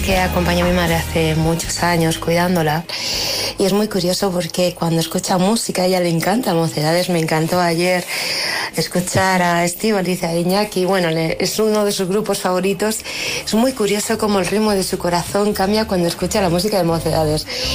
Que acompañé a mi madre hace muchos años cuidándola y es muy curioso porque cuando escucha música a ella le encanta Mocedades. Me encantó ayer escuchar a Estíbaliz, a Iñaki, bueno, es uno de sus grupos favoritos. Es muy curioso cómo el ritmo de su corazón cambia cuando escucha la música de Mocedades.